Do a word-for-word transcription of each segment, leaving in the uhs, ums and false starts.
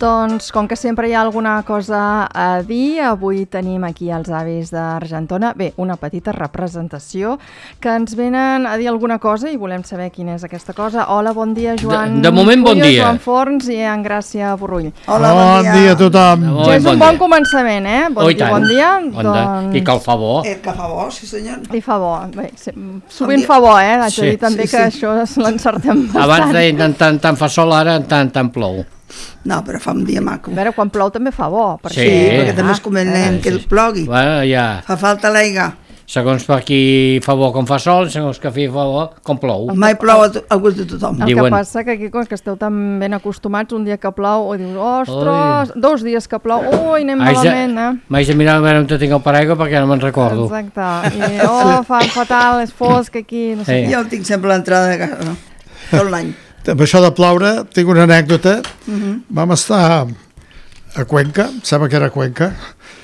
Doncs, com que sempre hi ha alguna cosa a dir, avui tenim aquí els avis d'Argentona. Bé, una petita representació que ens venen a dir alguna cosa i volem saber quina és aquesta cosa. Hola, bon dia, Joan. De, de moment, bon Puyo, dia. Joan Forns i en Gràcia Borrull. Hola, bon, bon dia. dia a tothom. Bon, Ja és un bon bon dia. començament, eh? Bon Oh, i dia, tant. bon dia. Bon dia. Doncs... I que el fa bo. Eh, que fa bo, sí senyor. I fa bo. Bé, sí, sovint dia. fa bo, eh? Haig Sí. de dir també Sí, que sí. això l'encertem bastant. Abans deien tant, tant, tant fa sol, ara tant, tant plou. No, però fa un dia maco. A veure, quan plou també fa bo. Sí. Sí, perquè també Ah, es convenem que sí. plogui. Bueno, ja, Fa falta l'aigua. segons per qui fa bo com fa sol, segons que fi fa bo com plou. Mai plou a, to a gust de tothom. El Diuen- que passa que aquí, com que esteu tan ben acostumats, un dia que plou, o dius, ostres, dos dies que plou, ui, anem Haig de, malament, eh? m'haig de mirar a veure on tinc el paraigua perquè no me'n recordo. Exacte. I, oh, fa fatal, és fosc aquí, no sé Sí. què. Jo el tinc sempre a l'entrada de casa, no? Tot l'any. Amb això de ploure, tinc una anècdota. Mhm. Vam estar a Cuenca, em sembla que era Cuenca,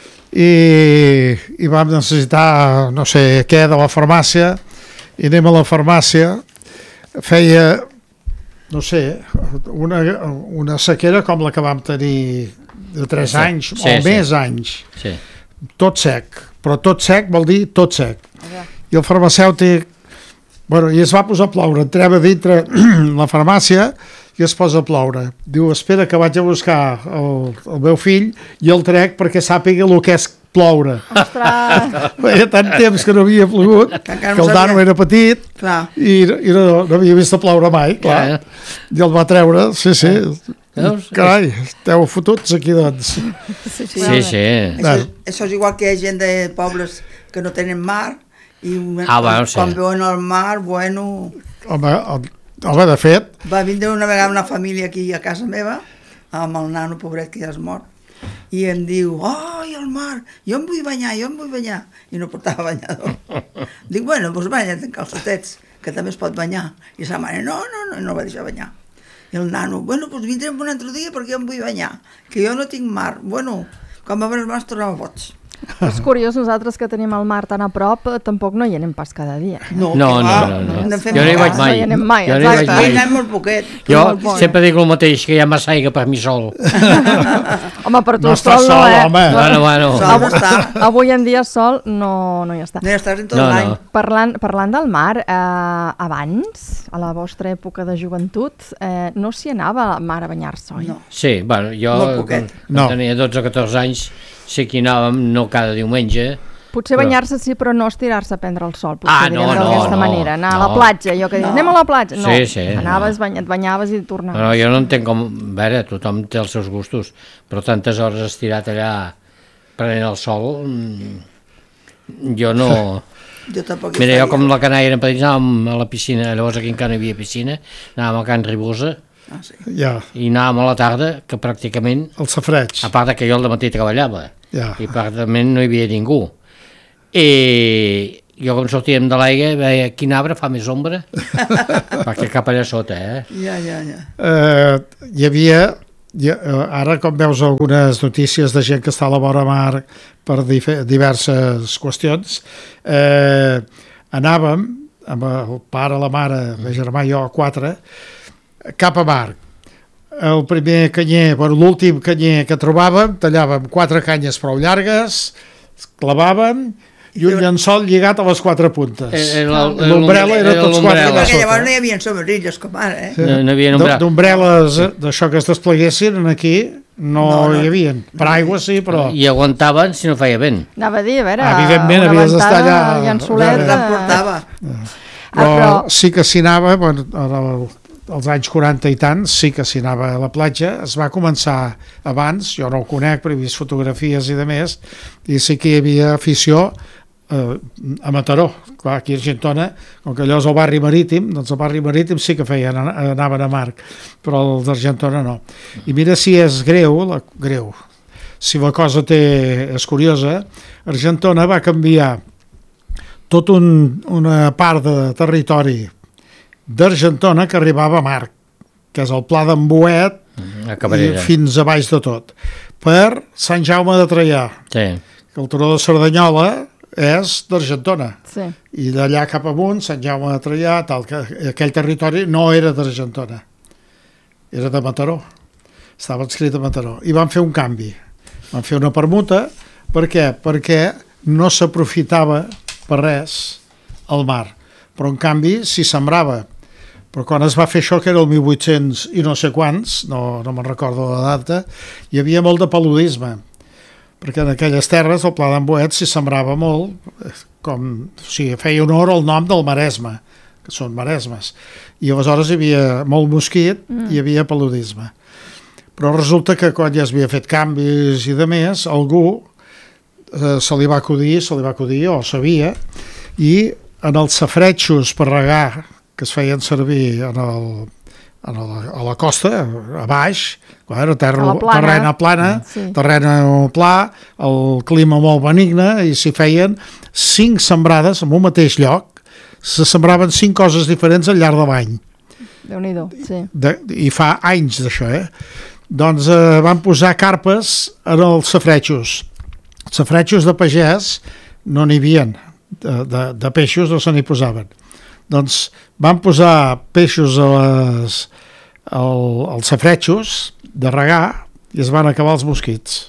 i, i vam necessitar, no sé què, de la farmàcia, i anem a la farmàcia, feia, no sé, una, una sequera com la que vam tenir de tres Sí, anys, sí, o sí. més anys, Sí. tot sec, però tot sec vol dir tot sec. Ja. I el farmacèutic, bueno, i es va posar a ploure, entrem a dintre la farmàcia i es posa a ploure. Diu, espera que vaig a buscar el, el meu fill i el trec perquè sàpiga el que és ploure. Ostres, Feia tant temps que no havia plogut, que encara no el Dano sabia. era petit Clar. i, i no, no havia vist a ploure mai, clar. Ja. I el va treure, sí, sí. Veus? Carai, esteu fotuts aquí, doncs. sí, sí. Sí, sí. Això, és- això és igual que hi ha gent de pobles que no tenen mar i Ah, quan, bueno, sí. quan veuen el mar, bueno... Home, el- home, de fet, Va vindre una vegada una família aquí a casa meva amb el nano pobret que ja és mort i em diu, ai, el mar, jo em vull banyar, jo em vull banyar, i no portava banyador. Dic, bueno, doncs banya't en calçotets, que també es pot banyar. I sa mare, no, no, no, i no el va deixar banyar. I el nano, bueno, doncs vindrem un altre dia perquè jo em vull banyar, que jo no tinc mar. Bueno, quan va veure el mar es tornava boig. És curiós, nosaltres que tenim el mar tan a prop, eh, tampoc no hi anem pas cada dia. No, No, que no, va, no, no. n'hem fet Jo no hi molt vaig cas. mai. No hi anem mai, Jo no hi vaig exacte. Hi mai. anem molt poquet. Jo molt bon. sempre dic el mateix, que hi ha massa aigua per mi sol. Home, per tu No està sol no, sol, eh? home. Bueno, bueno. Sol no està. Avui en dia sol no, no hi està. No hi estàs en tot No, l'any. no. Parlant, parlant del mar, eh, abans, a la vostra època de joventut, eh, no s'hi anava al mar a banyar-se, oi? No. Sí, bueno, jo Molt quan, poquet. quan No. tenia dotze o catorze anys sí que hi anàvem, no cada diumenge. Potser Però- banyar-se sí, però no estirar-se a prendre el sol, potser Ah, direm no, no, d'aquesta no, manera. Anar a la no. platja, jo que dic, No. anem a la platja. No, Sí, sí, anaves, no. banya, et banyaves i tornaves. No, jo no entenc com... A veure, tothom té els seus gustos, però tantes hores estirat allà prenent el sol, mm, jo no... Jo tampoc hi Mira, jo faria. com la canalla érem petits, anàvem a la piscina, llavors aquí encara no hi havia piscina, anàvem a Can Ribosa Ah, sí. ja, i anàvem a la tarda, que pràcticament, el safreig. a part de que jo al matí treballava, Ja. i pràcticament no hi havia ningú. I jo com sortíem de l'aigua veia quin arbre fa més ombra, perquè cap allà sota, eh? Ja, ja, ja. Eh, hi havia, hi, eh, ara com veus algunes notícies de gent que està a la vora mar per dife- diverses qüestions, eh, anàvem amb el pare, la mare, el germà i jo, quatre, cap a mar. El primer canyer, bueno, l'últim canyer que trobàvem, tallàvem quatre canyes prou llargues, clavàvem i un llençol lligat a les quatre puntes. Eh, era el- L'ombrella era era tots quatre l'ombrella. allà Perquè sota. llavors no hi havia sombrilles com ara, eh? No, no havia D- nombrat. D'ombrel·les eh, d'això que es despleguessin aquí no, No, no. hi havia. Paraigua sí, però... I aguantaven si no feia vent. Anava a dir, a veure, Evidentment, una havies d'estar ventada allà- llençoleta. allà. Portava. Però, Ah, però- sí que s'hi anava, bueno, en el, als anys quaranta i tants, sí que s'hi anava a la platja. Es va començar abans, jo no ho conec, però he vist fotografies i de més, i sí que hi havia afició eh, a Mataró. Clar, aquí a Argentona, com que allò és el barri marítim, doncs el barri marítim sí que feien, anaven a mar, però els d'Argentona no. I mira si és greu, la, greu, si la cosa té, és curiosa, Argentona va canviar tot un, una part de territori d'Argentona que arribava a mar, que és el Pla d'en Boet A i Cabrera. fins a baix de tot, per Sant Jaume de Traià, Sí. que el turó de Cerdanyola és d'Argentona, Sí. i d'allà cap amunt, Sant Jaume de Traià, tal, que aquell territori no era d'Argentona, era de Mataró. estava adscrit a Mataró, i van fer un canvi, van fer una permuta. Per què? Perquè no s'aprofitava per res el mar, però en canvi s'hi sembrava. Però quan es va fer això, que era el mil vuit-cents i no sé quants, no, no me'n recordo la data, hi havia molt de paludisme, perquè en aquelles terres, el Pla d'en Boet, s'hi sembrava molt, com, o sigui, feia honor al nom del Maresme, que són maresmes, i aleshores hi havia molt mosquit i hi havia paludisme. Però resulta que quan ja es havia fet canvis i de més, algú eh, se li va acudir, se li va acudir, o sabia, i en els safretxos per regar, que es feien servir en el, en el, a la costa, a baix, bueno, terra, plana. terrena plana, sí. terrena pla, el clima molt benigne, i s'hi feien cinc sembrades en un mateix lloc, se sembraven cinc coses diferents al llarg de l'any. Déu-n'hi-do, sí. De, I fa anys d'això, eh? Doncs eh, van posar carpes en els safretxos. Els safretxos de pagès no n'hi havia, de, de, de peixos no se n'hi posaven. Doncs van posar peixos a les, al, als safretxos de regar i es van acabar els mosquits.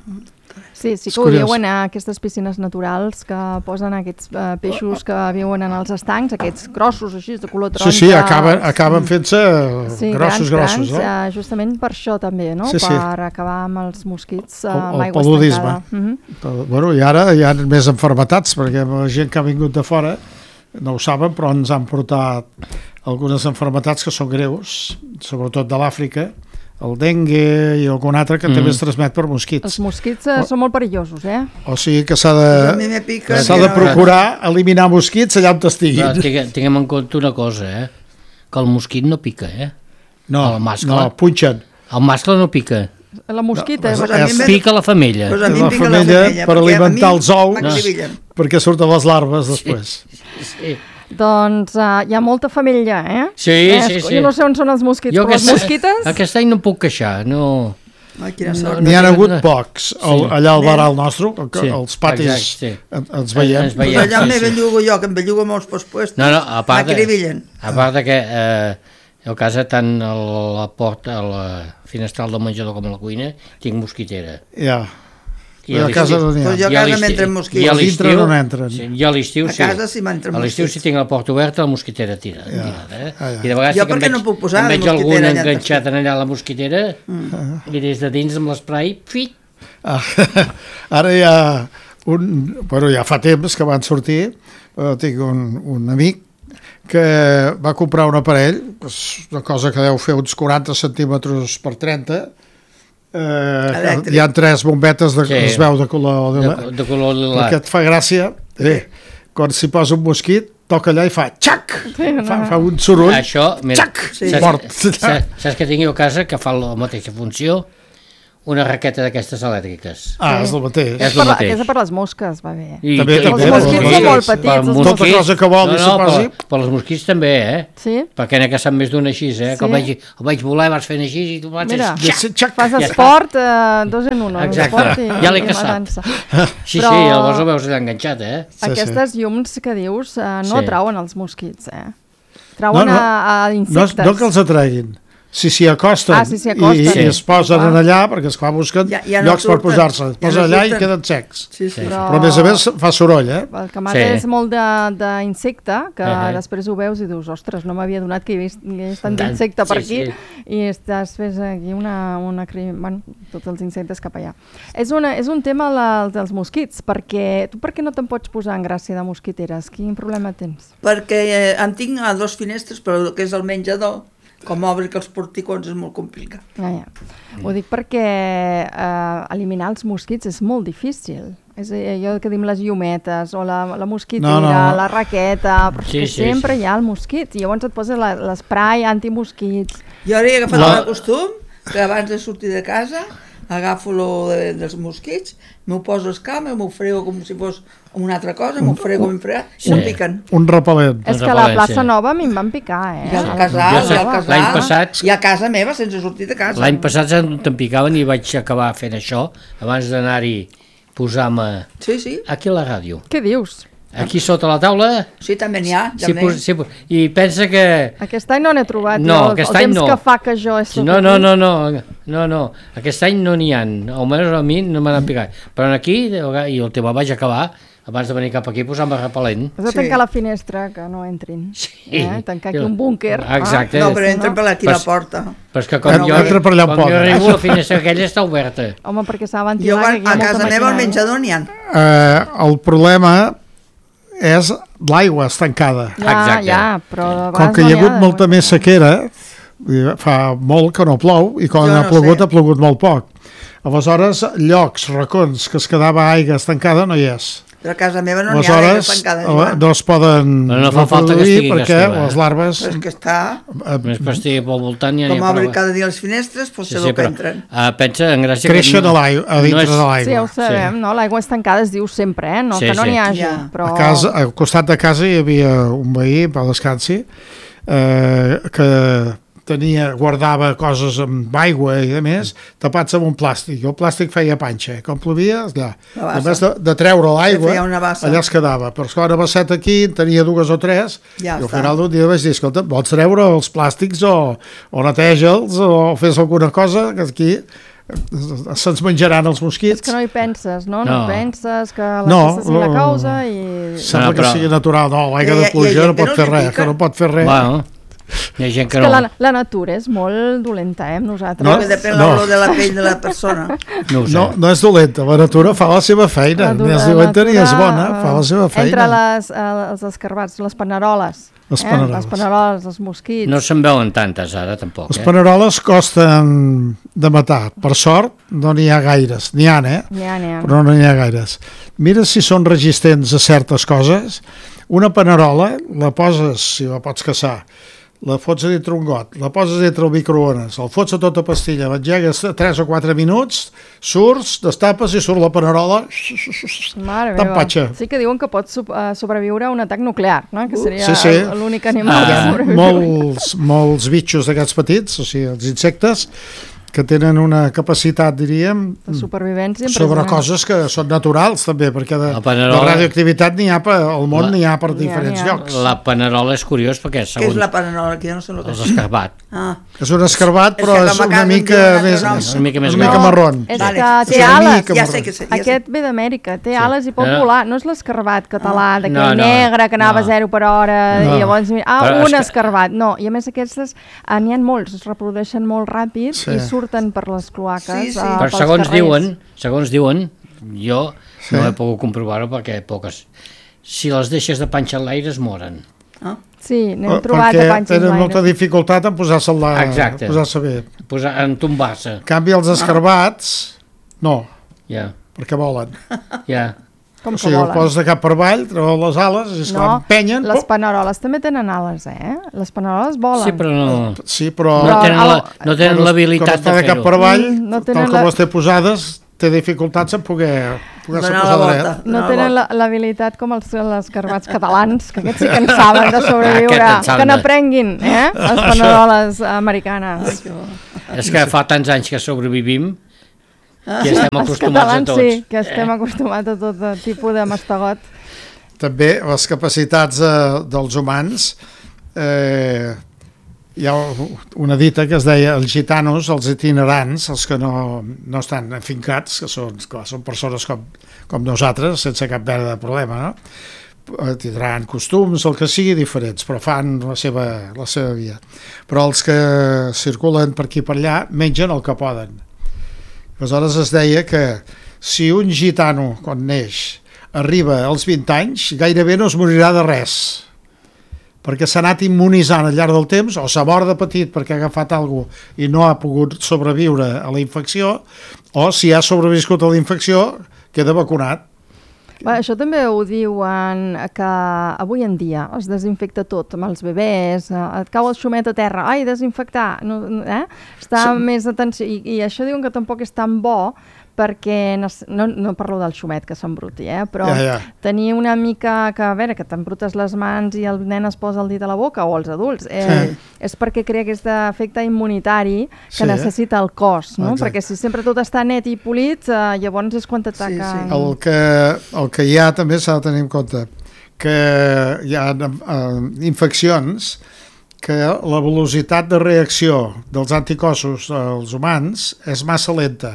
Sí, sí que ho diuen a aquestes piscines naturals que posen aquests uh, peixos que viuen en els estancs, aquests grossos així, de color taronja. Sí, sí, acaben, acaben fent-se sí, grossos, grans, grossos. Grans, no? uh, justament per això també, no? Sí, sí. Per acabar amb els mosquits uh, amb aigua estancada. Uh -huh. Bueno, i ara hi ha més enfermetats, perquè la gent que ha vingut de fora no ho saben, però ens han portat algunes enfermetats que són greus, sobretot de l'Àfrica, el dengue i algun altre que mm. també es transmet per mosquits. Els mosquits eh, o, són molt perillosos, eh? O sigui que s'ha de, pica, s'ha de procurar eliminar mosquits allà on estiguin. Però tinguem, tinguem en compte una cosa, eh? Que el mosquit no pica, eh? No, el mascle, no, punxen. El mascle no pica. La mosquita. No, es, es pica la femella. Pues la femella, la femella per alimentar els ous, no. perquè surten les larves després. Sí, sí. Doncs uh, hi ha molta femella, eh? Sí, eh, sí, sí. Jo no sé on són els mosquits, jo però aquest, les mosquites... Aquest any no puc queixar, no... Ai, quina sort. N'hi ha hagut pocs, el, allà al baral nostre, que sí, els patis exacte, sí. ens veiem. Ens veiem pues allà on sí, sí. bellugo jo, que em bellugo molts pospuestos, no, no, a part m'acribillen. A part de que eh, a casa, tant a la porta, a la finestral del menjador com a la cuina, tinc mosquitera. Ja. I a casa no n'hi ha. Pues jo a casa m'entren mosquits. I a l'estiu no n'entren. Sí, i a l'estiu sí. A casa sí m'entren mosquits. A l'estiu si tinc la porta oberta, la mosquitera tira. Ja. Tirada, eh? Ah, ja. I de vegades jo sí que perquè veig, no puc posar em veig algun enganxat allà allà a la mosquitera mm. i des de dins amb l'esprai, fit. Ah, ara hi ha un... Bueno, ja fa temps que van sortir, però tinc un, un amic que va comprar un aparell, una cosa que deu fer uns quaranta centímetres per trenta, eh, hi ha tres bombetes de, sí. es veu de color de, de color lilat, perquè et fa gràcia, eh, quan s'hi posa un mosquit toca allà i fa xac, sí, no. fa, fa un soroll, això, mira, xac, sí. saps, saps, saps que tinc jo a casa que fa la mateixa funció, una raqueta d'aquestes elèctriques. Ah, sí. és el mateix. És el mateix. Aquesta per les mosques, va bé. I, també, i, també, els mosquits són molt petits. Els mosquits, tota cosa que vol no, i no, se posi. Per, per els mosquits també, eh? Sí? Perquè n'he caçat més d'un així, eh? Sí? Que el vaig, el vaig volar i vas fent així i tu vas... Mira, ja, ja, fas esport, eh, dos en un. Exacte, i, ja l'he i caçat. Sí, Però... sí, llavors ho veus allà enganxat, eh? Sí, aquestes sí. llums que dius eh, no sí. atrauen els mosquits, eh? Trauen no, no, a, a insectes. No, no que els atraguin. Si s'hi acosten, ah, si acosten i, sí. i es posen en allà, perquè esclar busquen ja, ja no llocs surten, per posar-se, es posen ja no allà surten. I queden secs. Sí, sí. Però... Però a més a més fa soroll, eh? El que mata sí. és molt d'insecte, que uh -huh. després ho veus i dius, ostres, no m'havia donat que hi hagués, hi hagués tant d'insecte per aquí, sí, sí. i estàs fes aquí una... una bueno, tots els insectes cap allà. És, una, és un tema la, dels mosquits, perquè tu per què no te'n pots posar en gràcia de mosquiteres? Quin problema tens? Perquè eh, en tinc a dos finestres, però el que és el menjador, com obri que els porticons és molt complicat. Ah, ja. Ho dic perquè eh, eliminar els mosquits és molt difícil. És allò que diem les llumetes, o la, la mosquitera, no, no. la raqueta, però sí, que sí, sempre sí. hi ha el mosquit, i llavors et poses l'esprai antimosquits. Jo ara he agafat la... el costum que abans de sortir de casa agafo lo de, dels mosquits, m'ho poso al camp, m'ho frego com si fos una altra cosa, m'ho frego ben fregat, i no piquen. Un repel·lent. És que a la plaça sí. Nova a mi em van picar, eh? I al casal, i al casal, l'any passat, i a casa meva sense sortir de casa. L'any passat te'n picaven i vaig acabar fent això, abans d'anar-hi posar-me sí, sí. aquí a la ràdio. Què dius? aquí sota la taula, Sí, també n'hi ha, si també. pos, si, pos- i pensa que... Aquest any no n'he trobat. No, jo, el, aquest el any temps no. que fa que jo he sóc No, no, aquí. no, no, no, no, aquest any no n'hi ha, almenys a mi no me n'han picat, però aquí, i el tema vaig acabar, abans de venir cap aquí, posant-me repel·lent. Has de Sí. tancar la finestra, que no entrin. Sí. Eh? Tancar aquí un búnquer. Exacte. No, però entren per aquí Però- la porta. Però és que com No, jo, entra per allà on com jo poden. arribo, la finestra aquella està oberta. Home, perquè s'ha Jo, ventilat. quan, que aquí hi ha a molta casa meva al maquinària. menjador n'hi ha. Eh, el problema és l'aigua estancada. Ja, Exacte. ja, però a Com vegades que hi no ha hagut de molta moment. més sequera, fa molt que no plou, i quan Jo ha no plogut sé. ha plogut molt poc. Aleshores, llocs, racons, que es quedava aigua estancada no hi és. Però a casa meva no n'hi ha Aleshores, d'aigua tancada. eh, Joan. no es poden Però no fa falta que reproduir estigui perquè aquesta, eh? les larves... Però és que està, eh, Més que estigui pel voltant ja n'hi com ha obre prou. cada dia les finestres, doncs segur que entren. uh, pensa, en Gràcia... creixen que a l'aigua, a dintre és- de l'aigua. Sí, ja ho sabem, no? L'aigua estancada es diu sempre, eh? No Sí, que no sí. n'hi hagi, Ja. però... A casa, al costat de casa hi havia un veí, per descansi, eh, que tenia, guardava coses amb aigua i de més, tapats amb un plàstic. I el plàstic feia panxa. Com plovia, allà. La bassa. En vez de, de treure l'aigua, Se feia una bassa. allà es quedava. Però esclar, una basseta aquí, en tenia dues o tres, Ja i al està. final d'un dia vaig dir, escolta, vols treure els plàstics o, o neteja'ls o fes alguna cosa, que aquí eh, se'ns menjaran els És mosquits. que no hi penses, no? No, No. no penses que la No, no, sigui la no. causa i... Sembla No, que però- sigui natural. No, l'aigua Hi ha- de hi ha pluja gent no que pot no fer li res, pica. que no pot fer res. Bueno, hi ha gent És que que no, la, la natura és molt dolenta, eh, amb nosaltres. No, Que depèn no. l'olor de la pell de la persona. no ho sé. No, no és dolenta, la natura fa la seva feina, La ni dura- és dolenta ni és natura, bona, fa la seva Entre feina. les, eh, els escarbats, les paneroles. Les eh? paneroles. Les paneroles, els mosquits. No se'n veuen tantes ara, tampoc. Les Eh? paneroles costen de matar. Per sort, no n'hi ha gaires. N'hi ha, eh? N'hi ha, n'hi ha. Però no n'hi ha gaires. Mira si són resistents a certes coses. Una panerola la poses, si la pots caçar, la fots a dintre un got, la poses dintre el microones, el fots a tota pastilla, l'engegues tres o quatre minuts, surts, destapes i surt la panerola. Mare Tan meva. patxa. Sí que diuen que pot so uh, sobreviure a un atac nuclear, no? Que seria Sí, sí. el- l'únic animal Ah, que sobreviu. molts, molts bitxos d'aquests petits, o sigui, els insectes, que tenen una capacitat, diríem, De supervivència sobre impressionant. coses que són naturals també, perquè de, La de panerola- radioactivitat n'hi ha per, al món, La- n'hi ha per N'hi ha, diferents n'hi ha. llocs. La panerola és curiós perquè Què és segons la panerola? Que jo no sé el que els és. escarbat. Ah, És un escarbat, És però que és com a una casa en mica diuen un altre més, nom. Una mica més una mica gran. marrón. És Vale. que Sí, té una ales. mica ja marró. sé que sé. Ja sé. Aquest ve d'Amèrica, té ales i pot No, no. volar. No és l'escarbat català, No, d'aquell no, negre que anava no. a zero per hora No. i llavors... mira, Ah, Però un és que- escarbat. No, i a més aquestes eh, n'hi ha molts, es reprodueixen molt ràpid Sí. i surten per les cloaques. Sí, sí. eh, Però pels segons carrers. diuen, segons diuen, jo Sí. no he pogut comprovar-ho perquè poques. Si les deixes de panxa en l'aire es moren. Ah. Sí, n'hem Eh, trobat perquè a panxes tenen molta l'aire. dificultat en posar-se la, Exacte. posar-se bé. Posar, en tombar-se. En canvi, els escarbats, no, Ja, perquè volen. ja. Com O que sigui, el volen. poses de cap per avall, treu les ales, i esclar, No, empenyen. les pop. paneroles també tenen ales, eh? Les paneroles volen. Sí, però no, Sí, però... no Però tenen el- la- no tenen quan es- l'habilitat quan està de de cap fer-ho. per avall, Mm, no tal tenen com la- les té posades, té dificultats en poder, poder-se Donar posar la dret. volta. No Donar tenen volta. la- l'habilitat com els, els escarabats catalans, que aquests sí que en saben de sobreviure. Aquests en saben Que de- n'aprenguin, eh? Les paneroles americanes. És que fa tants anys que sobrevivim que estem Els acostumats a catalans tots. sí, que estem acostumats a tot de tipus de mastegot. També les capacitats eh, dels humans, eh, hi ha una dita que es deia els gitanos, els itinerants, els que no, no estan afincats, que són, clar, són persones com, com nosaltres, sense cap mena de problema, no? Eh, tindran costums, el que sigui, diferents, però fan la seva, la seva via. Però els que circulen per aquí i per allà mengen el que poden. Aleshores es deia que si un gitano, quan neix, arriba als vint anys, gairebé no es morirà de res, perquè s'ha anat immunitzant al llarg del temps, o s'ha mort de petit perquè ha agafat alguna cosa i no ha pogut sobreviure a la infecció, o si ha sobreviscut a la infecció, queda vacunat. Bé, això també ho diuen que avui en dia es desinfecta tot amb els bebès, eh, et cau el xumet a terra, ai, desinfectar, no, no, eh? Està Sí. més atenció, i, i això diuen que tampoc és tan bo perquè, nes- no, no parlo del xumet que s'embruti, eh? Però Ja, ja. tenir una mica que, a veure, que t'embrutes les mans i el nen es posa el dit a la boca, o els adults, eh, Sí. és perquè crea aquest efecte immunitari que Sí. necessita el cos, no? Exacte. Perquè si sempre tot està net i polit, eh, llavors és quan t'ataca... Sí, sí. El que, el que hi ha també s'ha de tenir en compte que hi ha eh, infeccions que la velocitat de reacció dels anticossos als humans és massa lenta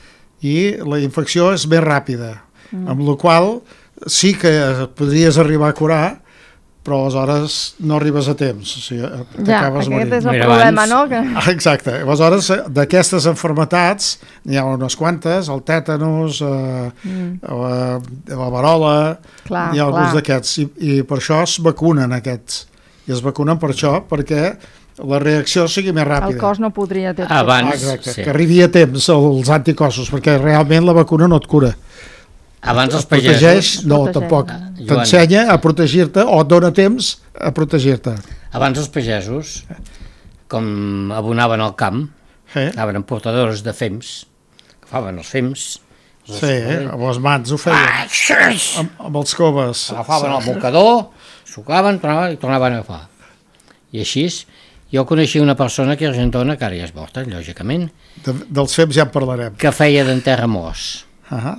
i la infecció és més ràpida, mm. amb la qual sí que podries arribar a curar, però aleshores no arribes a temps, o sigui, ja, aquest morint. és el Mira, problema, abans... no? Que... Ah, exacte, aleshores d'aquestes enfermetats n'hi ha unes quantes, el tètanus, eh, mm. la, la varola, clar, hi ha alguns clar. d'aquests, i, i per això es vacunen aquests, i es vacunen per això, perquè la reacció sigui més ràpida. El cos no podria... Ter... Abans, ah, exacte, sí. que arribi a temps els anticossos, perquè realment la vacuna no et cura. Abans els Protegeix, pagesos... no, Protegeix. tampoc. Joan. T'ensenya a protegir-te o et dona temps a protegir-te. Abans els pagesos, com abonaven al camp, Eh? anaven amb portadores de fems, agafaven els fems, els Sí, amb les mans ho feien, amb, amb els coves. agafaven el mocador, sucaven tornaven, i tornaven a agafar. I així, jo coneixia una persona que a Argentona, que ara ja és morta, lògicament, De, dels fems ja en parlarem. que feia d'enterramors. Uh -huh.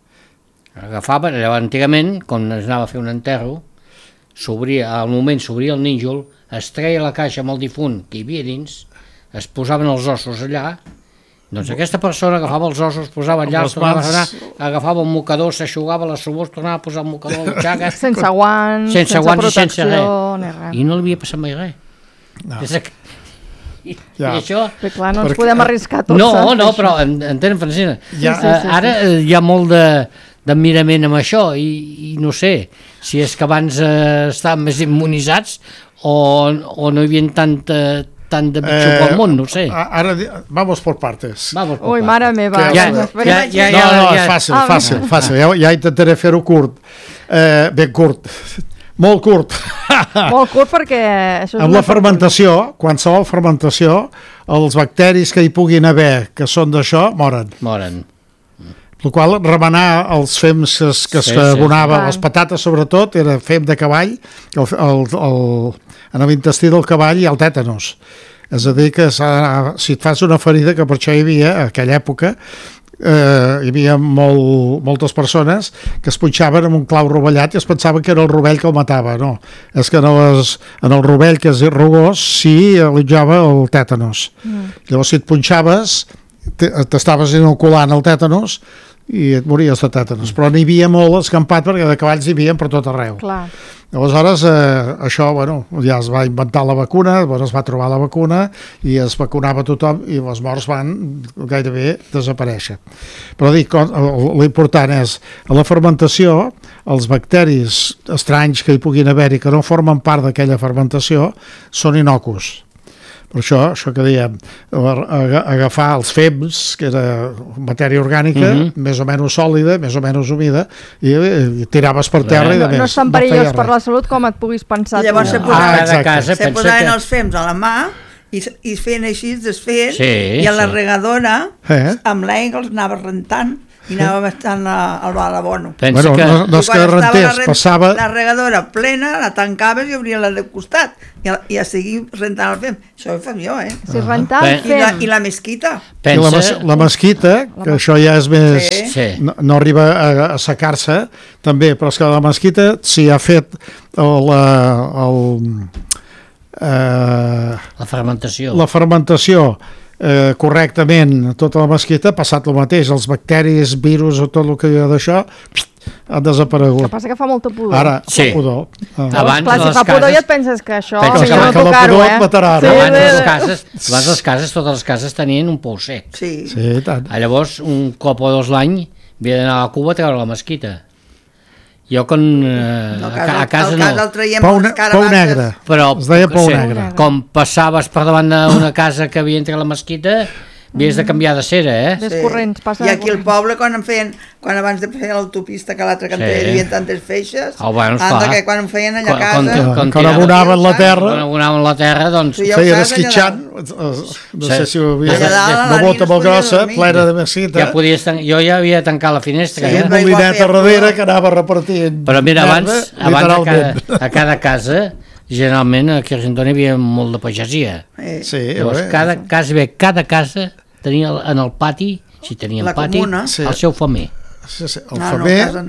Agafava, llavors antigament, quan es anava a fer un enterro, s'obria, al moment s'obria el nínjol, es treia la caixa amb el difunt que hi havia dins, es posaven els ossos allà, doncs aquesta persona agafava els ossos, posava allà, les tornava a mans. anar, agafava un mocador, s'aixugava les suors, tornava a posar un mocador a la butxaca, Sense guants, sense, sense guants i sense protecció, res. ni res. I no li havia passat mai res. No. Des que... I, Ja. I això... Però clar, no ens Perquè- podem arriscar tots. No, a no, fer però això. en- entén, Francina, Ja. Sí, sí, eh, sí, ara eh, hi ha molt de d'admirament amb això i, i no sé si és que abans eh, estaven més immunitzats o, o no hi havia tanta, tant de bitxo pel món, no ho sé. a- Ara, di- vamos por partes. Vamos por Ui, partes. mare meva. Que- Ja, doncs ja, esperem- ja, no, ja, no, ja. és fàcil, Ah, fàcil, fàcil. Ja, ja intentaré fer-ho curt. Eh, ben curt. Molt curt. Molt curt perquè... Això és Amb una la fermentació, qualsevol fermentació, els bacteris que hi puguin haver, que són d'això, moren. Moren. El qual remenar els fems que, es- que Sí, sí, sí. s'abonaven, Clar. les patates sobretot, era fem de cavall, el, el, el, en l'intestí del cavall hi ha el tètanus. És a dir, que s'ha- si et fas una ferida, que per això hi havia, a aquella època, eh, hi havia molt, moltes persones que es punxaven amb un clau rovellat i es pensaven que era el rovell que el matava. No, és que en, les, en el rovell, que és rugós, sí allotjava el tètanus. Mm. Llavors, si et punxaves, te- t'estaves inoculant el tètanus i et mories de tètanus. Però n'hi havia molt escampat perquè de cavalls hi havia per tot arreu. Clar. Aleshores, eh, això, bueno, ja es va inventar la vacuna, bueno, es va trobar la vacuna i es vacunava tothom i les morts van gairebé desaparèixer. Però dic, l'important és, a la fermentació, els bacteris estranys que hi puguin haver-hi que no formen part d'aquella fermentació són innocus. Per això, això que dèiem, aga- agafar els fems, que era matèria orgànica, Mhm. més o menys sòlida, més o menys humida, i, i tiraves per terra i de No, més. no és tan feia perillós per res. la salut com et puguis pensar. Llavors tu. se posaven- Ah, Cada exacte. casa Se pensa posaven que... els fems a la mà i, i feien així, desfent, Sí, i a la sí. regadora, Eh? amb l'aigua els anava rentant i anava bastant a- al l'abono. Pensa Bueno, que... no, no és I que quan estava rentés, la ren- passava... La regadora plena, la tancaves i obria la del costat. I a, i a seguir rentant el fem. Això ho fem jo, eh? Si rentar, Bé. I la, fem. i la mesquita. I la, Pensa... mes la mesquita, que això ja és més... Sí. Sí. No, no arriba a, a secar-se, també, però és que la mesquita, si ha fet el, el, eh, La fermentació. la fermentació eh, correctament, tota la mesquita, ha passat el mateix. Els bacteris, virus o tot el que hi ha d'això han El que desaparegut. passa que fa molta pudor. Ara, Sí. el pudor. Ah. Abans Clar, si les fa pudor cases- ja et penses que això... Penses millor que no la- que la tocar-ho, pudor eh? et matarà, no? Abans sí, les sí. cases, abans les cases, totes les cases tenien un pou sec. Sí. Sí, i tant. Ah, Llavors, un cop o dos l'any, havia d'anar a la cuba a treure la mesquita. Jo quan... Eh, No, a, ca- a casa el no. cas el traiem Pou, amb ne les pou carabasses. negre. Però, Es deia pou sí, negre. com passaves per davant d'una casa que havia entre la mesquita, havies de canviar de cera, eh? Ves corrents, passa I de aquí al corrents. poble, quan em feien, quan abans de fer l'autopista, que a l'altre cantó Sí. hi havia tantes feixes, Oh, bueno, anda, esclar. que quan em feien allà a Quan- casa... quan- Quan, quan quan tirava- abonaven la Quan terra, Quan abonaven la terra, doncs... Sí, ja ho feien saps, allà esquitxant, dalt. no Sí. sé si ho havia... Allà dalt, a la Una nit bota es molt podia grossa, dormir. plena de mesquita, Ja podies tan... Jo ja havia de tancar la finestra, Sí, eh? un però igual molinet a feia darrere pudor. que anava repartint Però mira, abans, merda, abans a, literalment. cada, a cada casa, generalment aquí a Argentona hi havia molt de pagesia. Eh, Sí, Llavors, eh? cada casa, bé, cada casa tenia en el pati, si tenien La pati, comuna. Sí. el seu femer. Sí, sí. El no, no, femer, casa no.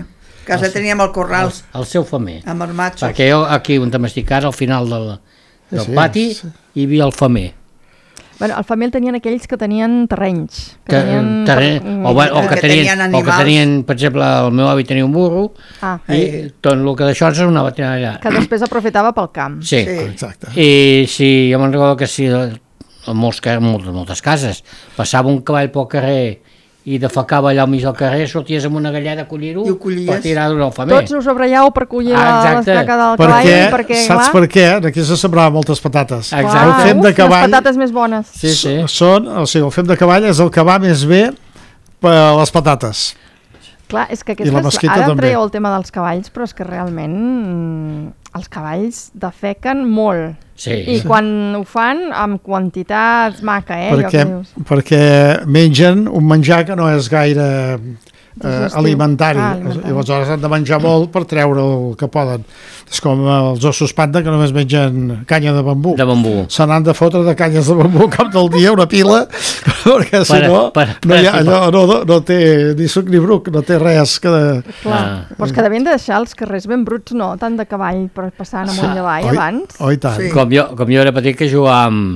casa el, teníem el corral, el, el seu femer. amb els matxos. Perquè jo aquí on estic ara, al final del, del Sí, pati, sí. hi havia el femer. Bueno, el femer el tenien aquells que tenien terrenys. Que Que, tenien... terreny, o, bueno, o, que que tenien, tenien o que animals. tenien, per exemple, el meu avi tenia un burro, Ah, i tot el que d'això es anava a tirar allà. que després aprofitava pel camp. Sí. Sí. Exacte. I sí, jo me'n recordo que sí, en molts, ca- moltes, moltes cases, passava un cavall pel carrer i defecava allà al mig del carrer, sorties amb una galleda a collir-ho I ho collies. per tirar-ho al femer. Tots ho sobrellau per collir Ah, la- exacte. l'escaca del Per cavall, què? perquè, Saps clar, per què? Aquí se sembraven moltes patates. Exacte. clar, El fem de uf, cavall- les patates més bones. Sí, sí. Són, o sigui, el fem de cavall és el que va més bé per a les patates. Clar, és que I la aquestes, mesquita ara també. traieu el tema dels cavalls, però és que realment mm, els cavalls defequen molt. Sí. I quan ho fan amb quantitats maca, eh? allò perquè, que dius. perquè mengen un menjar que no és gaire eh, Digestiu. alimentari. Ah, alimentari. I aleshores han de menjar molt per treure el que poden. És com els ossos panda que només mengen canya de bambú. De bambú. Se n'han de fotre de canyes de bambú cap del dia, una pila, perquè si Per- no, per- no, hi ha, per- allò, no, no, no té ni suc ni bruc, no té res que... De... Clar. Ah. Però és que devien de deixar els carrers ben bruts, no? Tant de cavall per passant amunt i avall Oi, abans. oi tant. Sí. Com jo, com jo era petit que jugàvem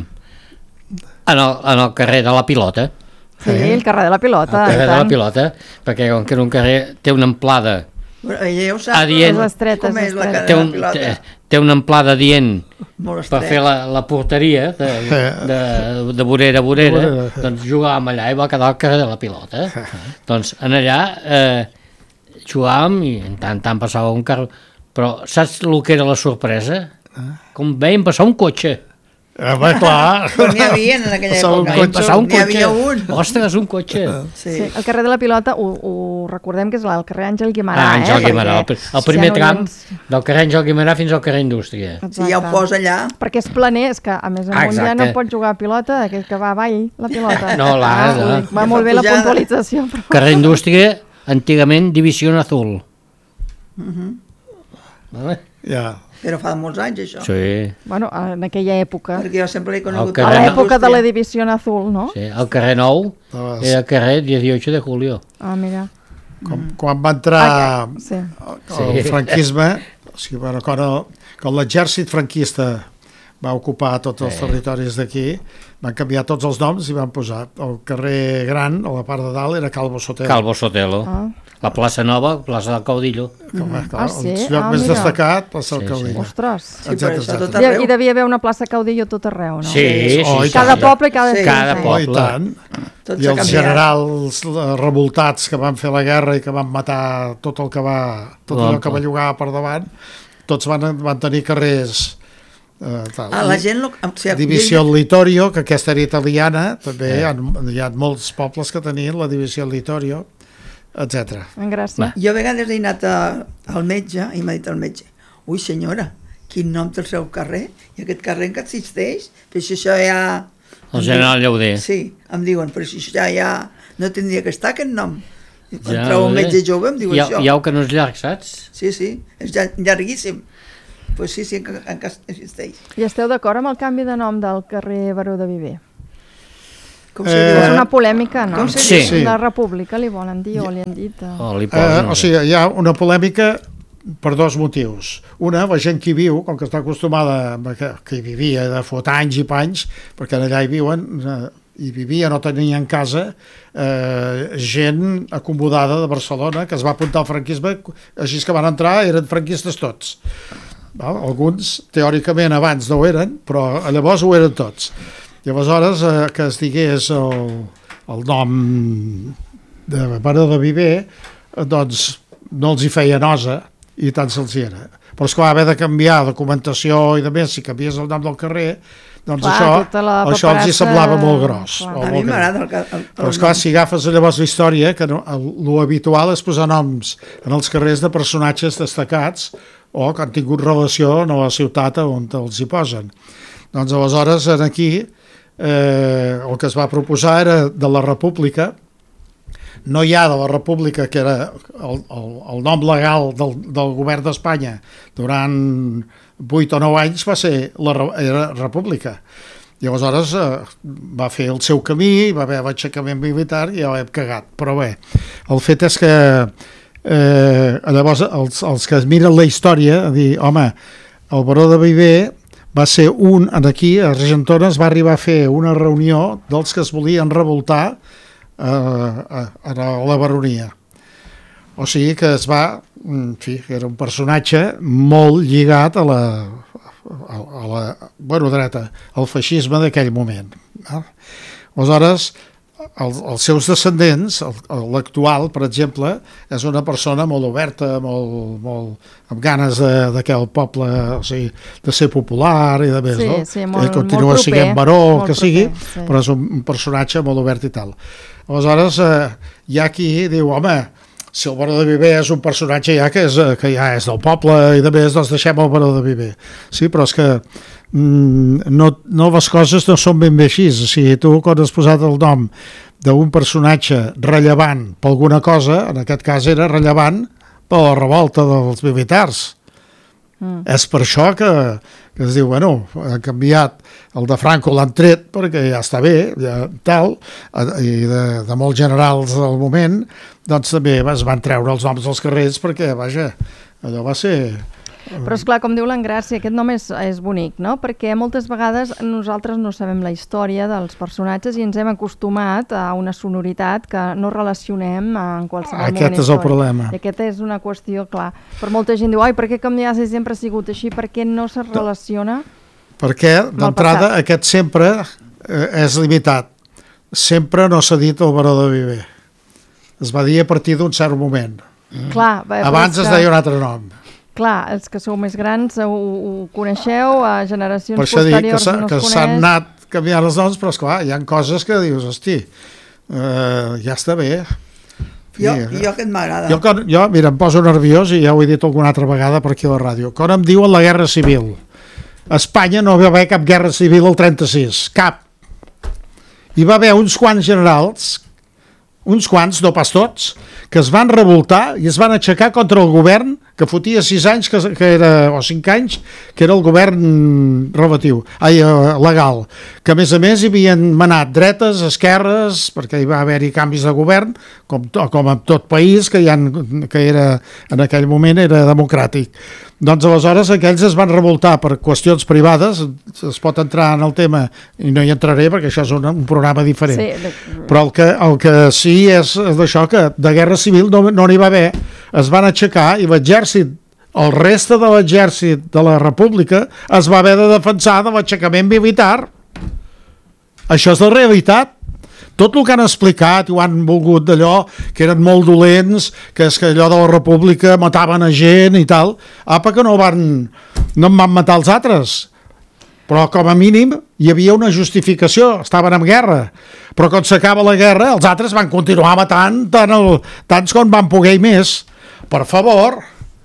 en el, en el carrer de la pilota, Sí, el carrer de la el pilota. carrer i de la tant. pilota, perquè com que en un carrer té una amplada, Bueno, ella ho sap, Adient. però És estreta, com és és la estreta. cadena té, de un, la té, pilota. té una amplada dient Molt per estret. fer la, la porteria de, de, de vorera a vorera, De vorera, sí. doncs jugàvem allà i va quedar al carrer de la pilota. Doncs en allà eh, jugàvem i en tant en tant passava un carro, però saps el que era la sorpresa? Com veiem passar un cotxe. Eh, bé, clar. Però n'hi havia en aquella Passava un època. Veiem passar un N'hi havia cotxe. un. Ostres, un cotxe. Sí. Sí, el carrer de la pilota, ho, ho recordem que és el carrer Àngel Guimarà, Ah, Àngel eh? Guimarà, el, Perquè pri- el si primer hi ha tram oients- del carrer Àngel Guimarà fins al carrer Indústria. Si ja ho Exacte. posa allà, Perquè és planer, és que a més amunt ja Exacte. no pot jugar a pilota, aquell que va avall, la pilota. No, la- Ah, no. vull dir, Va Ja molt fa bé la pujada. puntualització, però... Carrer Indústria, antigament Divisió Azul. Vale? Ja. però fa molts anys això. Sí, Bueno, en aquella època. Perquè jo sempre l'he conegut. El A carrer l'època de la Indústria. Divisió Azul, no? sí. El carrer Nou Doncs, era el carrer dieciocho de julio. Ah, mira. com, quan va entrar Ah, que- sí. el Sí. franquisme, o sigui, bueno, quan, el, quan l'exèrcit franquista va ocupar tots els territoris d'aquí, van canviar tots els noms i van posar el carrer Gran, a la part de dalt, era Calvo Sotelo. Calvo Sotelo. Ah. La plaça Nova, plaça del Caudillo. Com, eh, clar, Ah, sí? el lloc Ah, més mira. destacat, plaça del Sí, sí. Caudillo. Ostres. Sí, però Exacte, això exacte. tot Hi, arreu. hi devia haver una plaça Caudillo tot arreu, no? Sí, sí, Oh, i sí. Cada tant. poble i cada Sí. ciutat. Cada Oh, poble. i tant. Tot I s'ha els canviat. generals eh, revoltats que van fer la guerra i que van matar tot el que va tot allò que va llogar per davant, tots van, van tenir carrers eh, tal. Ah, la gent... Lo, o sigui, Divisió jo- Litorio, que aquesta era italiana, també Eh. hi, ha, hi ha molts pobles que tenien la Divisió Litorio, etcètera. En Gràcia. Va. Jo a vegades he anat a, al metge i m'ha dit el metge, ui senyora, quin nom té el seu carrer? I aquest carrer encara existeix? Però si això ja... El general Llauder. Sí, em diuen, però si això ja, ja no tindria que estar aquest nom. I quan General trobo un Llauder. metge jove em diu Hi ha, això. hi ha un que no és llarg, saps? Sí, sí, és llar- llarguíssim. Pues sí, sí, encara, encara existeix. I esteu d'acord amb el canvi de nom del carrer Baró de Viver? Com se Eh, diu? És una polèmica, no? Com se Sí. diu? Sí. La República li volen dir o li han dit. eh? O li Eh, posen... o sigui, hi ha una polèmica per dos motius. Una, la gent que hi viu, com que està acostumada, a que, que hi vivia de fot anys i panys, perquè allà hi viuen, eh, hi vivia, no tenien casa, eh, gent acomodada de Barcelona que es va apuntar al franquisme, així que van entrar, eren franquistes tots. Val? Alguns, teòricament, abans no ho eren, però llavors ho eren tots. I aleshores, eh, que es digués el, el nom de Baró de Viver, eh, doncs no els hi feia nosa, i tant se'ls hi era. Però és que va haver de canviar documentació i de més, si canvies el nom del carrer, doncs Clar, això, tota la això els hi paperassa- semblava molt gros. Clar. o A mi molt greu. m'agrada el, ca- el, el Però esclar, si agafes llavors la història, que no, el, lo habitual és posar noms en els carrers de personatges destacats o que han tingut relació en la ciutat on els hi posen. Doncs aleshores, en aquí, eh, el que es va proposar era de la República, no hi ha de la República, que era el, el, el nom legal del, del govern d'Espanya durant vuit o nou anys, va ser la re- era República. I aleshores eh, va fer el seu camí, va haver l'aixecament militar i ja l'hem cagat. Però bé, el fet és que eh, llavors els, els que es miren la història, a dir, home, el baró de Viver va ser un, aquí a Argentona es va arribar a fer una reunió dels que es volien revoltar eh, a, a la baronia. O sigui que es va, en fi, era un personatge molt lligat a la, a, a la bueno, dreta, al feixisme d'aquell moment. No? Aleshores, els, els seus descendents, l'actual, per exemple, és una persona molt oberta, molt, molt, amb ganes de, de que el poble, o sigui, de ser popular i de més, sí, no? Sí, molt, continua molt proper, sent baró, molt que sigui, proper, sí. Però és un, un personatge molt obert i tal. Aleshores, eh, hi ha qui diu, home, si el baró de Viver és un personatge ja que, és, que ja és del poble i de més, doncs deixem el baró de Viver. Sí, però és que mm, no, noves coses no són ben bé així. O sigui, tu quan has posat el nom d'un personatge rellevant per alguna cosa, en aquest cas era rellevant per la revolta dels militars. Mm. És per això que, que es diu, bueno, ha canviat el de Franco, l'han tret perquè ja està bé, ja, tal, i de, de molts generals del moment, doncs també es van treure els noms dels carrers perquè, vaja, allò va ser... Però esclar, com diu l'Engràcia, aquest nom és, és bonic, no? Perquè moltes vegades nosaltres no sabem la història dels personatges i ens hem acostumat a una sonoritat que no relacionem en qualsevol moment històric. Aquest és el problema. I aquesta és una qüestió, clar. Per molta gent diu, ai, per què canviar si sempre ha sigut així? Per què no se relaciona? Perquè, d'entrada, aquest sempre eh, és limitat. Sempre no s'ha dit el baró de Viver. Es va dir a partir d'un cert moment. Mm. Clar, bé, abans es que... deia un altre nom. Clar, els que sou més grans ho, ho coneixeu, a generacions per posteriors que no es que coneix. s'han anat canviant els noms, però esclar, hi ha coses que dius, hosti, uh, ja està bé. Jo, I, jo que et m'agrada. Jo, jo, mira, em poso nerviós i ja ho he dit alguna altra vegada per aquí a la ràdio. Quan em diuen la guerra civil, a Espanya no va haver cap guerra civil el trenta-sis, cap. Hi va haver uns quants generals, uns quants, no pas tots, que es van revoltar i es van aixecar contra el govern que fotia sis anys que, que era, o cinc anys, que era el govern relatiu, ai, legal, que a més a més hi havien manat dretes, esquerres, perquè hi va haver-hi canvis de govern, com, com en tot país que, hi ha, que era, en aquell moment era democràtic. Doncs aleshores aquells es van revoltar per qüestions privades, es pot entrar en el tema i no hi entraré perquè això és un, un programa diferent, sí, però el que, el que sí és, és d'això que de guerra civil no n'hi no va haver, es van aixecar i l'exèrcit, el reste de l'exèrcit de la república es va haver de defensar de l'aixecament militar. Això és la realitat. Tot el que han explicat i ho han volgut d'allò, que eren molt dolents, que és que allò de la república mataven a gent i tal, apa que no van, no en van matar els altres. Però com a mínim hi havia una justificació, estaven en guerra. Però quan s'acaba la guerra els altres van continuar matant tant el, tants com van poder i més. Per favor...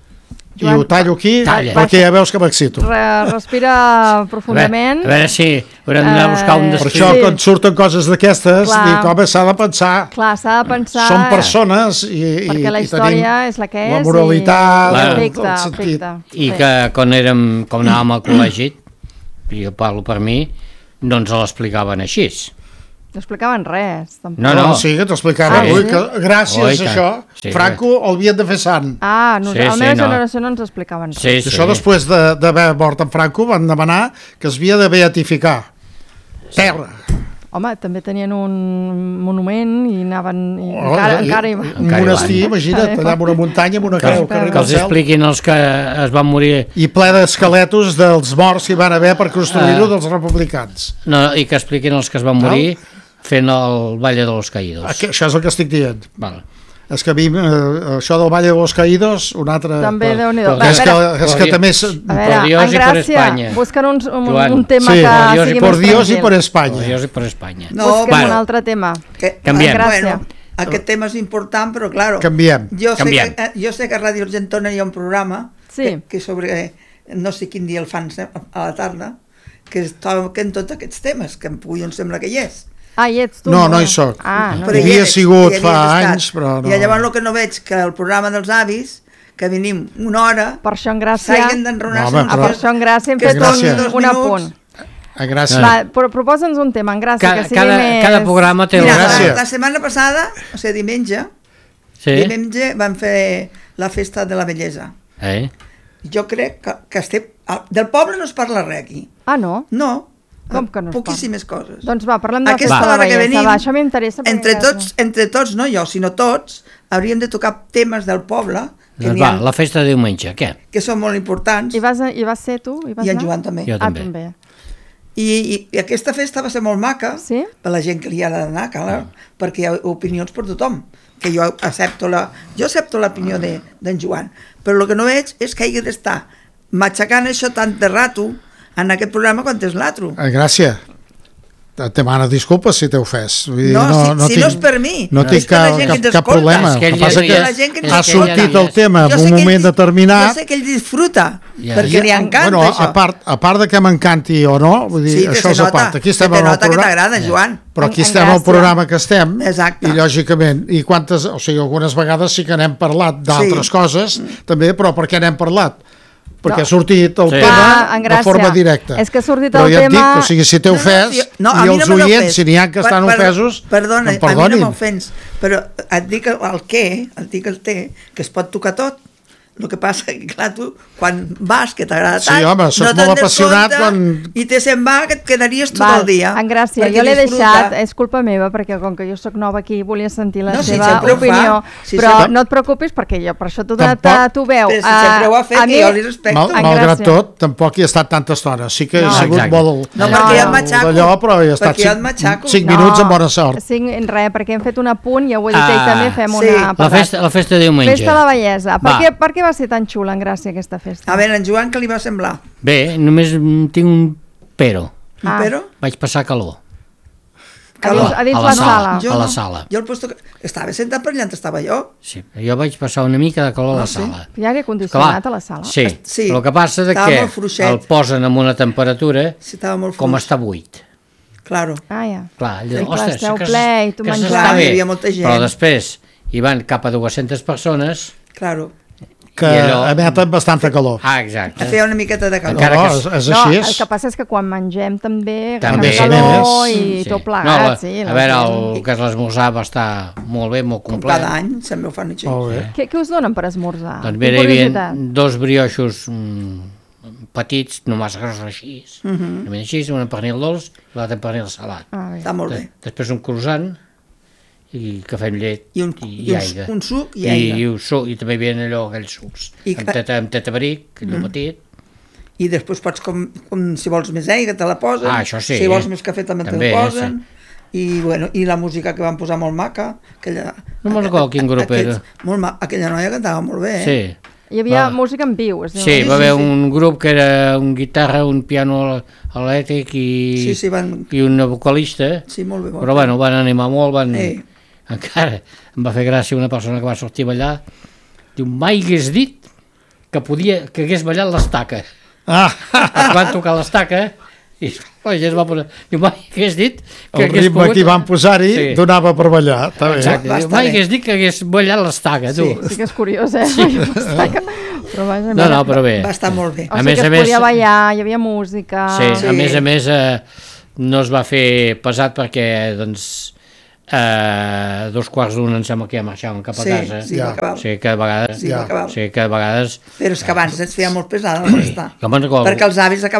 I ho tallo aquí, Talla. perquè ja veus que m'excito. Re, respira profundament. A veure, a veure si haurem d'anar a buscar un Eh, Per destí. això, Sí. quan surten coses d'aquestes, Clar. dic, home, s'ha de pensar. Clar, s'ha de pensar... Són persones i, i, perquè la i història tenim és la que és la moralitat, i, i el- afecta, el sentit. afecta. I que quan érem, quan anàvem al col·legi, jo parlo per mi, no ens l'explicaven així. No explicaven res, tampoc. No, No, no. sí, que t'explicava. Ah, Ui, sí? que gràcies Oi, a tant. això, Sí, Franco el havien de fer sant. Ah, no, Sí, a la sí, meva no. generació no ens explicaven res. Sí, I sí. això després de- d'haver mort en Franco van demanar que es havia de beatificar. Terra. Home, també tenien un monument i anaven... I Oh, encara, i- encara hi un Encara hi monestir, van. imagina't, allà amb una muntanya, amb una Que, creu que que arriba al els cel. expliquin els que es van morir, I ple d'esqueletos dels morts que hi van haver per construir-ho Ah. dels republicans. no, i que expliquin els que es van morir fent el Valle de los Caídos. Aquí, això és el que estic dient. Val. És que a mi, eh, això del Valle de los Caídos, un altre... També, per- Déu-n'hi-do. per- Va, a És que, veure, és que també... és- a Per veure, Dios en i per Gràcia, Espanya. busquen un, un, Joan. un tema Sí, que per Dios i sigui per Por més Dios i tranquil. per Per Espanya. Dios i per Espanya. No, Busquem Bueno. un altre tema. que, Canviem. Gràcia. Bueno, aquest tema és important, però claro, Canviem. jo sé, Canviem. que, jo sé que a Ràdio Argentona hi ha un programa Sí. que, que sobre, no sé quin dia el fan a la tarda, que es toquen tots aquests temes, que en Puyo em sembla que hi és. Ah, hi ets tu? No, no hi soc. Ah, no Però hi hi havia ets, sigut hi havies fa estat. anys, però no. I llavors el que no veig, que el programa dels avis, que venim una hora, Per això en Gràcia... s'hagin d'enronar-se No, home, Ah, però- per això en Gràcia hem que fet Gràcia. un, dos un minuts. apunt. A Gràcia. Va, però proposa'ns un tema, en Gràcia, Cada- que sigui cada- més... cada programa té Mira, una la, Gràcia. la setmana passada, o sigui, diumenge, Sí. Diumenge van fer la festa de la bellesa. Eh? Jo crec que, que estem... Del poble no es parla res aquí. Ah, no? No. Com que no es Poquíssimes coses. Doncs va, parlem de la Aquesta festa de la hora que bellesa. venim, Va, això m'interessa. perquè Entre ja- tots, entre tots, no jo, sinó tots, hauríem de tocar temes del poble que, Doncs n'hi va, ha, la festa de diumenge, què? que són molt importants, I vas, a- I vas ser tu? I, vas i en anar? Joan també. Jo Ah, també. també. I, i, I aquesta festa va ser molt maca Sí? per la gent que li ha d'anar, clar, perquè hi ha opinions per tothom, que jo accepto la, jo accepto l'opinió de- d'en Joan, però el que no veig és que hagi d'estar matxacant això tant de rato en aquest programa quan és l'altre. Eh, Gràcia, te demano disculpes si t'he ofès. Vull dir, No, si- si no és per mi, no és tinc per la cap, gent que cap, ens cap escolta. problema. És que El ell que passa ja- que la gent que ens ha escolta. sortit el tema Jo en sé un que ell moment dis- determinat. Jo sé que ell disfruta, Ja. perquè li encanta bueno, això. a part, a part de que m'encanti o no, vull dir, Sí, que això se és a nota, part. Aquí que estem te en el nota que programa, t'agrada, Joan. però aquí En- en estem al gràcia. programa que estem, Exacte. i lògicament, i quantes, o sigui, algunes vegades sí que n'hem parlat d'altres Sí. coses, també, però per què n'hem parlat? Perquè No. ha sortit el Sí. tema Va, en de Gràcia. forma directa. És que ha sortit però el ja et tema- dic, o sigui, si t'he No, no, ofès, si- no, a i mi els no me oients, n'ofès. si n'hi ha que estan Per- per- ofesos, perdona, em a mi no perdonin. m'ofens, però et dic el, el què, et dic el té, que es pot tocar tot. El que passa que, clar, tu, quan vas, que t'agrada Sí, tant, home, soc te'n molt des apassionat compte quan- I te se'n va que et quedaries tot Val, el dia. en Gràcia, perquè jo l'he disfruta. deixat, és culpa meva, perquè com que jo sóc nova aquí volia sentir la No, si seva sempre ho fa, opinió, si però sempre- no et preocupis perquè jo per això t'ho he donat Tampoc- a tu veu. Però si a- sempre ho ha fet, a que mi- jo li respecto. Mal, En malgrat Gràcia. tot, tampoc hi he estat tanta estona. Sí que No. he sigut Exacte. molt... No, No, perquè jo no. et matxaco. D'allò, però he estat Perquè jo et cinc, matxaco. cinc No, minuts amb bona sort. Cinc, res, perquè hem fet un apunt, ja ho he dit ell Ah, també, fem sí. una... La patat. festa, la festa de diumenge. Festa de la bellesa. Per Va. què, per què va ser tan xula, en Gràcia, aquesta festa? A veure, en Joan, què li va semblar? Bé, només mm, tinc un pero. Ah. Però Vaig passar calor. A dins, a dins a la, la sala. sala. a la sala. Jo el puesto que... Estava sentat per allà on estava jo. Sí, jo vaig passar una mica de calor a la Ah, sí? sala. Hi ha aire condicionat a la sala? Sí, Sí, el que passa de estava que molt fluixet. el posen amb una temperatura Sí, estava molt com fluix. està buit. Claro. Ah, ja. Clar, Sí, allò, clar, ostres, esteu que ple i tu que menjant. s'està Clar, bé. hi havia molta gent. Però després hi van cap a dues-centes persones. Claro. Que I allò- emeten bastanta calor. Ah, exacte. Feia una miqueta de calor. Encara no, que és, és No, així. el És. que passa és que quan mengem també També. agafem calor Sí. i Sí. tot plegat, no, la, sí. a la veure, gent- el que és l'esmorzar va estar molt bé, molt Com complet. cada any, sempre ho fan així. Molt bé. Què, què us donen per esmorzar? Doncs Tinc bé, hi havia curiositat. dos brioixos mm, petits, només grossos així, uh Mhm. -huh. així, un pernil dolç i l'altre pernil salat. Ah, bé. Està molt bé. De, després un croissant i cafè amb llet I un- i, i un- aigua. un suc i I, aigua. i, un suc, i també hi havia allò, aquells sucs. I amb, ca- teta, amb tetabric, allò petit. I després pots, com, com si vols més aigua, te la posen. Ah, això sí. Si vols més cafè, també, També, te la posen. I, bueno, I la música que van posar molt maca. Aquella, No me'n recordo quin grup aquells- era. Molt ma, aquella noia cantava molt bé. Eh? Sí. Hi havia Va. música en viu, es diu. Sí, Sí, va sí, haver sí. un grup que era un guitarra, un piano elèctric i, Sí, sí, van... i una vocalista, Sí, molt bé. Molt però bé. bueno, van animar molt, van... Eh. Encara em va fer gràcia una persona que va sortir a ballar, diu, mai hagués dit que podia, que hagués ballat l'estaca. Ah, Es van tocar l'estaca i la gent es va posar, diu, mai hagués dit que el hagués ritme que hi van posar-hi Sí. donava per ballar. Està bé. Exacte, Va diu, estar mai bé. hagués dit que hagués ballat l'estaca, tu. Sí. Sí que és curiós, eh? Sí. Però vaja, No, no, però bé. Va estar molt bé. O A sigui més que a es més- podia ballar, hi havia música... Sí, Sí. a més a més eh, no es va fer pesat perquè doncs eh, dos quarts d'una em sembla que ja marxàvem cap a Sí, casa. sí, Ja. va acabar. O sigui que a vegades... Sí, va acabar. o sigui que a vegades... Però és que abans es feia molt pesada la festa. Jo me'n recordo. Perquè els avis acabaven